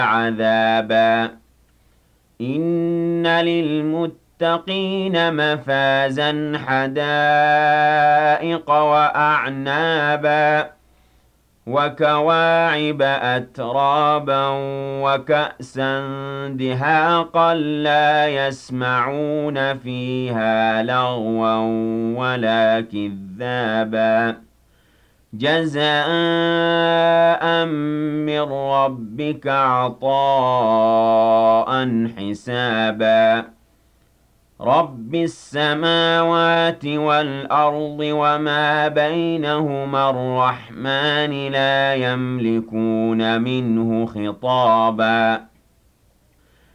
عذابا إن للمتقين مفازا حدائق وأعنابا وكواعب أترابا وكأسا دهاقا لا يسمعون فيها لغوا ولا كذابا جزاء من ربك عطاء حسابا رب السماوات والأرض وما بينهما الرحمن لا يملكون منه خطابا